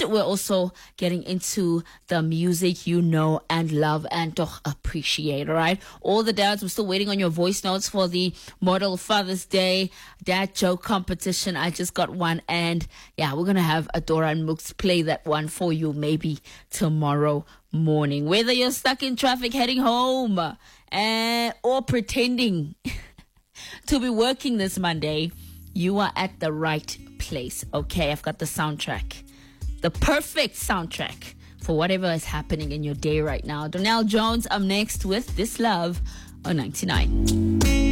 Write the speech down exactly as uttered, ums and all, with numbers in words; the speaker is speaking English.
we're also getting into the music you know and love and doch appreciate, all right? All the dads, we're still waiting on your voice notes for the Model Father's Day dad joke competition. I just got one, and yeah, we're going to have Adora and Mooks play that one for you maybe tomorrow morning. Whether you're stuck in traffic heading home uh, or pretending to be working this Monday, you are at the right place, okay? I've got the soundtrack, the perfect soundtrack for whatever is happening in your day right now. Donell Jones up next with This Love on ninety-nine.